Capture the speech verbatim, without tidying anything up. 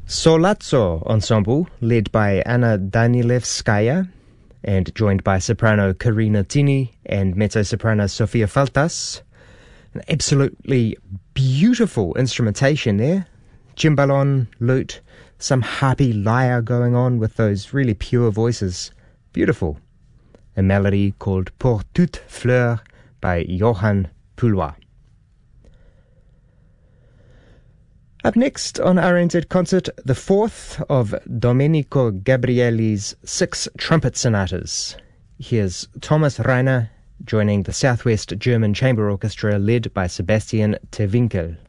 Solazzo Ensemble, led by Anna Danilevskaya and joined by soprano Karina Tini and mezzo-soprano Sofia Faltas. An absolutely beautiful instrumentation there. Cimbalom, lute, some harpy lyre going on with those really pure voices. Beautiful. A melody called Pour toute fleur by Johann Poulois. Up next on R N Z Concert, the fourth of Domenico Gabrieli's six trumpet sonatas. Here's Thomas Reiner joining the Southwest German Chamber Orchestra led by Sebastian Terwinkel.